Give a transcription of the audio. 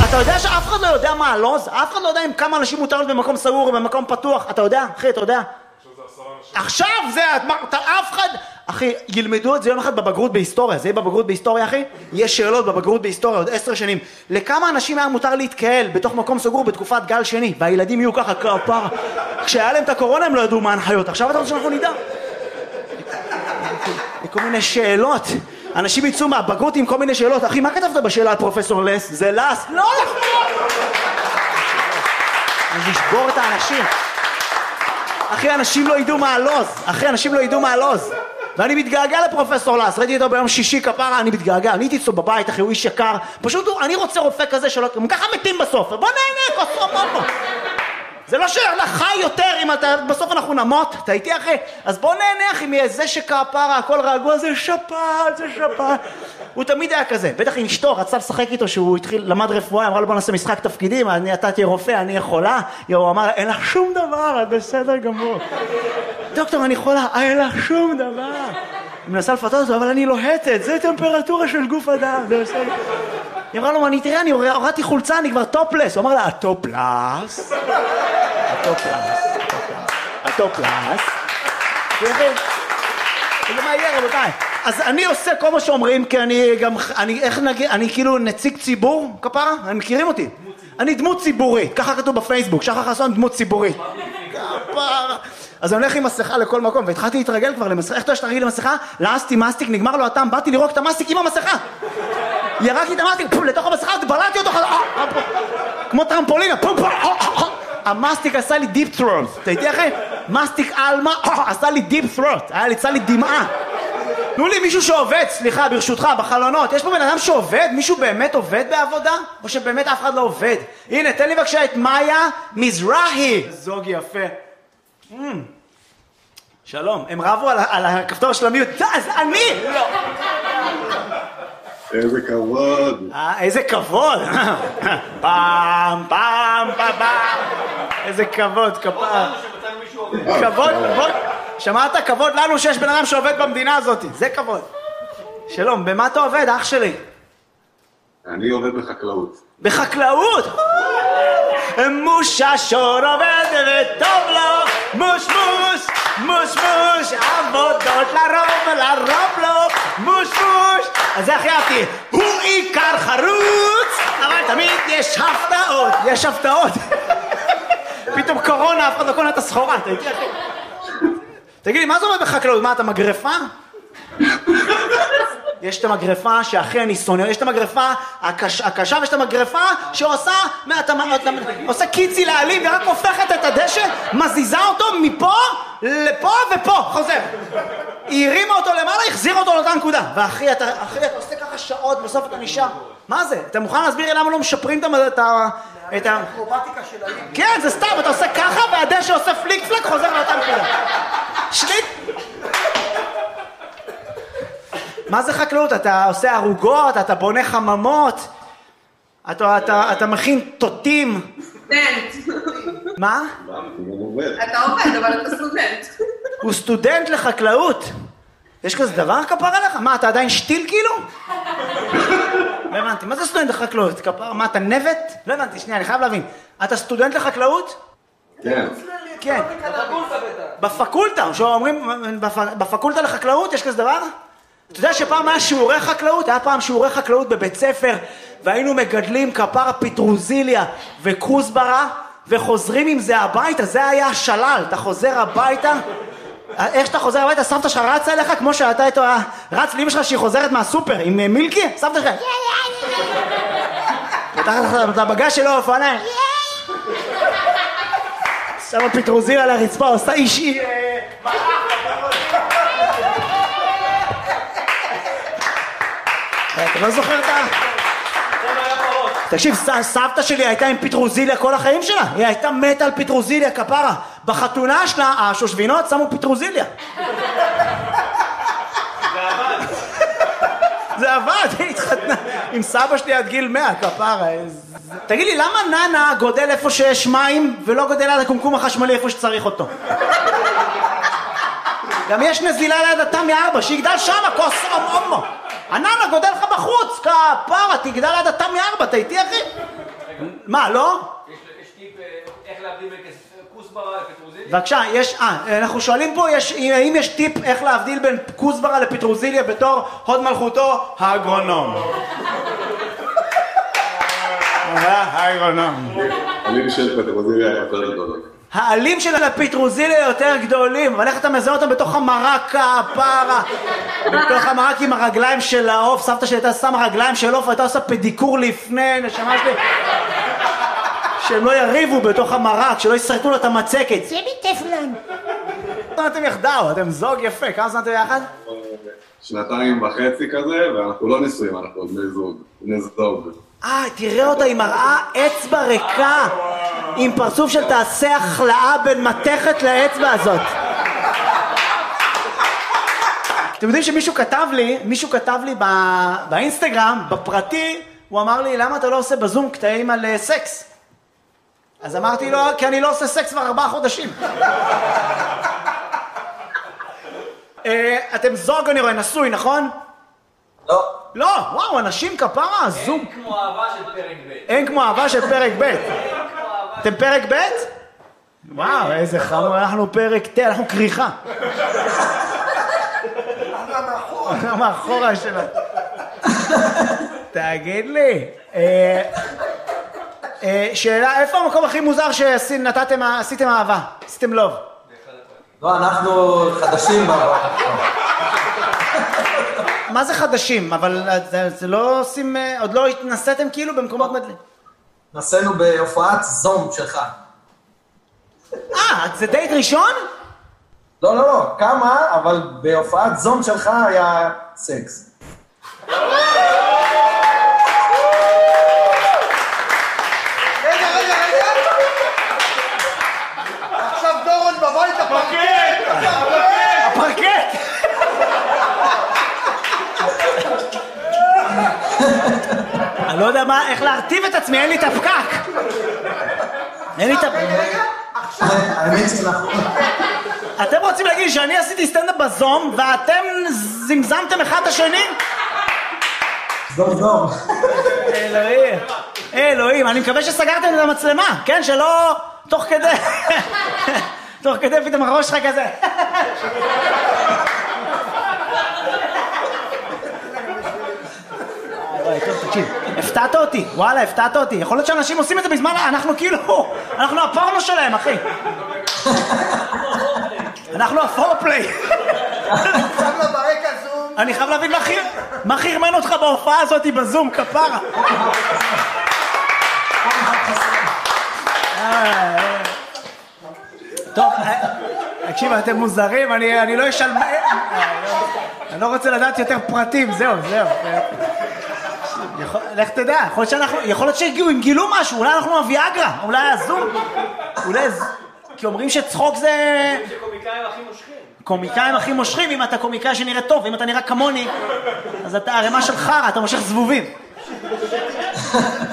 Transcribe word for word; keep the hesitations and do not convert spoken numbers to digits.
אתה יודע שאף אחד לא יודע מה הלוז? אף אחד לא יודע אם כמה אנשים מותר להיות במקום סגור או במקום פתוח. אתה יודע? אחי, אתה יודע? עכשיו זה, אתה אף אחד... אחי, ילמדו את זה יום אחד בבגרות בהיסטוריה. זה יהיה בבגרות בהיסטוריה, אחי? יש שאלות בבגרות בהיסטוריה עוד עשר שנים. לכמה אנשים היה מותר להתקהל בתוך מקום סגור בתקופת גל שני? והילדים יהיו ככה כפר. כשהיה להם את הקורונה הם לא ידעו מה ההנחיות. עכשיו אתה רוצה שאנחנו נדע? כל מיני שאלות. אנשים יצאו מהבגרות עם כל מיני שאלות. אחי, מה כתבת בשאלה על פרופסור לס? זה לס? לא יכול! אני אשבור את האנשים. אחי, אנשים לא ידעו מה הלוז. אחי, אנשים לא ידעו מה הלוז. ואני מתגעגע לפרופסור לס. ראיתי אותו ביום שישי כפרה, אני מתגעגע. אני הייתי אצלו בבית, אחי, הוא איש יקר. פשוט אני רוצה רופא כזה שלא... הם ככה מתים בסוף. בוא נהנה, כוסו בובו. זה לא שאתה חי יותר אם אתה... בסוף אנחנו נמות. אתה איתי, אחי? אז בוא נהנה, אחי, מזה שכפרה, הכל רגוע, זה שפעת, זה שפעת. הוא תמיד היה כזה. בטח עם אשתו, רצה לשחק איתו שהוא התחיל, למד רפואה, אמרה לו בוא נעשה משחק תפקידים, אני, אתה תהיה רופא, אני יכולה. הוא אמר, אין לך שום דבר, את בסדר גמור. דוקטור, אני יכולה, אין לך שום דבר. היא מנסה לפתות אותו, אבל אני לוהטת, זה טמפרטורה של גוף אדם, זה בסדר. היא אמרה לו, אני תראה, אני הורדתי חולצה, אני כבר טופלס. הוא אמר לה, הטופלס, הטופלס, הטופלס. זה מה יהיה, רבותיי? אז אני עושה כל מה שאומרים, כי אני גם, אני, איך נגיד, אני כאילו נציג ציבור, כפרה? הם מכירים אותי? אני דמות ציבורית, ככה כתוב בפייסבוק, שחר חסון דמות ציבורית. כפרה. אז אני הולך עם מסכה לכל מקום, והתחלתי להתרגל כבר למסכה. איך אתה יש תרגיל למסכה? לעסתי מסטיק, נגמר לו הטעם, באתי לרוק את המסטיק עם המסכה. ירקתי את המסטיק, לתוך המסכה, בלעתי אותו, כמו טרמפולינה, המסטיק עשה לי דיפ ת'רוט. אתה איתי אחי? מסטיק אלמה, עשה לי דיפ ת'רוט, היה לי צא לי דמעה. תנו לי מישהו שעובד, סליחה, ברשותך, בחלונות. יש פה בן אדם שעובד? מישהו באמת עובד בעבודה? או שבאמת אף אחד לא עובד? הנה, תן לי בבקשה את מאיה מזרחי. זוג יפה. שלום, הם רבו על הכפתור של המיוט. אז אני! לא. איזה כבוד. איזה כבוד. פעם, פעם, פעם, פעם. איזה כבוד, כפר. כבוד, כבוד. שמעת? כבוד לנו שיש בן אדם שעובד במדינה הזאת. זה כבוד. שלום, במה אתה עובד, אח שלי? אני עובד בחקלאות. בחקלאות? מוש השור עובד וטוב לו, מוש מוש, מוש מוש, עבודות לרוב, לרוב לו, מוש מוש. אז זה הכי אהבתי. הוא עיקר חרוץ, אבל תמיד יש הפתעות. יש הפתעות. פתאום קורונה, אף אחד לא קונה את הסחורה. תגיד לי, מה זה עובד בחקלאות? מה, אתה מגרפה? יש את המגרפה שהכי אני שונא, יש את המגרפה הקש, הקשה, ויש את המגרפה שעושה, מה, אתה, אתה, עושה קיצי לעלים ורק הופכת את הדשא, מזיזה אותו מפה לפה ופה, חוזר. היא הרימה אותו למעלה, החזירה אותו לאותה נקודה. ואחי, אתה, אחי, אתה עושה ככה שעות, בסוף אתה נשאר. מה זה? אתה מוכן להסביר לי למה לא משפרים את ה... את האקרובטיקה של העלים? כן, זה סתם, אתה עושה ככה והדשא עושה פליק פלק, חוזר לאותה נקודה. שליט. מה זה חקלאות? אתה עושה ערוגות, אתה בונה חממות, אתה, אתה, אתה מכין תותים. סטודנט. מה? אתה עובד, אבל אתה סטודנט. הוא סטודנט לחקלאות. יש כזה דבר כפר עליך? מה, אתה עדיין שתיל כאילו? לא הבנתי, מה זה סטודנט לחקלאות? כפר, מה, אתה נבט? לא הבנתי, שנייה, אני חייב להבין. אתה סטודנט לחקלאות? כן. כן. בפקולטה, שאומרים, בפקולטה לחקלאות יש כזה דבר? אתה יודע שפעם היה שיעורי חקלאות? היה פעם שיעורי חקלאות בבית ספר, והיינו מגדלים כפרה פטרוזיליה וכוסברה, וחוזרים עם זה הביתה, זה היה השלל. אתה חוזר הביתה, איך שאתה חוזר הביתה, סבתא שלך רצה אליך, כמו שאתה איתו, רץ לאמא שלך שהיא חוזרת מהסופר, עם מילקי, סבתא שלך, פתחת את הבגז שלו, אופניים, שמה פטרוזיליה על הרצפה, עושה אישי, אתה לא זוכר את ה... תקשיב, סבתא שלי הייתה עם פטרוזיליה כל החיים שלה. היא הייתה מתה על פטרוזיליה, כפרה. בחתונה שלה, השושבינות שמו פטרוזיליה. זה עבד. זה עבד, היא התחתנה עם סבא שלי עד גיל מאה, כפרה. תגיד לי, למה ננה גודל איפה שיש מים ולא גודל עד הקומקום החשמלי איפה שצריך אותו? גם יש נזילה ליד התמי ארבע, שיגדל שמה, כוס אומו. הננה גודל לך בחוץ, כפרה, תגדל עד התמי ארבע, אתה איתי אחי? מה, לא? יש טיפ איך להבדיל בין כוסברה לפטרוזיליה? בבקשה, יש, אה, אנחנו שואלים פה, יש, האם יש טיפ איך להבדיל בין כוסברה לפטרוזיליה בתור הוד מלכותו האגרונום? האגרונום. העלים של פטרוזיליה יותר גדולים. העלים של הפטרוזיליה יותר גדולים, אבל איך אתה מזהה אותם בתוך המרק הפרה, בתוך המרק עם הרגליים של העוף, סבתא שלי הייתה שמה רגליים של עוף, הייתה עושה פדיקור לפני, נשמה שלי, שהם לא יריבו בתוך המרק, שלא יסרטו לה את המצקת. זה בטפלון. כמה אתם יחדיו? אתם זוג יפה, כמה זמן אתם יחד? שנתיים וחצי כזה, ואנחנו לא נשואים, אנחנו בני זוג, בני זוג. אה, תראה אותה, היא מראה אצבע ריקה, עם פרצוף של תעשה החלאה בין מתכת לאצבע הזאת. אתם יודעים שמישהו כתב לי, מישהו כתב לי בא, באינסטגרם, בפרטי, הוא אמר לי, למה אתה לא עושה בזום קטעים על סקס? אז אמרתי לו, כי אני לא עושה סקס כבר ארבעה חודשים. אתם זוג, אני רואה, נשוי, נכון? לא. לא, וואו, אנשים כפרה, זוג. אין כמו אהבה של פרק ב'. אין כמו אהבה של פרק ב'. אתם פרק ב'? וואו, איזה חמור, אנחנו פרק ת', אנחנו קריחה. אנחנו מאחורה שלה. תגיד לי, שאלה, איפה המקום הכי מוזר שנתתם, עשיתם אהבה? עשיתם לוב? לא, אנחנו חדשים באהבה. מה זה חדשים? אבל זה לא עושים, עוד לא התנסיתם כאילו במקומות מדלים? נסענו בהופעת זום שלך. אה, זה דייט ראשון? לא, לא, לא, כמה, אבל בהופעת זום שלך היה סקס. רגע, רגע, רגע. עכשיו דורון בבית הפרקט. הפרקט! אני לא יודע מה, איך להרטיב את עצמי, אין לי את הפקק. אין לי את הפקק. האמת שאנחנו... אתם רוצים להגיד שאני עשיתי סטנדאפ בזום, ואתם זמזמתם אחד את השני? זום זום. אלוהים, אלוהים, אני מקווה שסגרתם את המצלמה, כן? שלא תוך כדי, תוך כדי פתאום הראש שלך כזה. טוב, תקשיב, הפתעת אותי, וואלה, הפתעת אותי. יכול להיות שאנשים עושים את זה בזמן, אנחנו כאילו, אנחנו הפורנו שלהם, אחי. אנחנו הפורפליי. עכשיו לא ברקע זום. אני חייב להבין מה חרמן אותך בהופעה הזאת בזום, כפרה. טוב, תקשיב, אתם מוזרים, אני לא אשאל... אני לא רוצה לדעת יותר פרטים, זהו, זהו. לך תדע, יכול להיות שהגיעו, אם גילו משהו, אולי אנחנו הוויאגרה, אולי הזום, אולי... כי אומרים שצחוק זה... שקומיקאים הכי מושכים. קומיקאים הכי מושכים, אם אתה קומיקאי שנראה טוב, אם אתה נראה כמוני, אז אתה הרמה של חרא, אתה מושך זבובים.